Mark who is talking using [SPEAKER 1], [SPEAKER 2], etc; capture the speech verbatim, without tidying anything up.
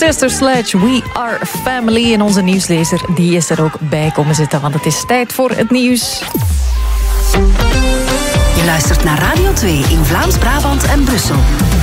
[SPEAKER 1] Sister Sledge, We Are Family. En onze nieuwslezer die is er ook bij komen zitten, want het is tijd voor het nieuws.
[SPEAKER 2] Je luistert naar Radio twee in Vlaams-Brabant en Brussel.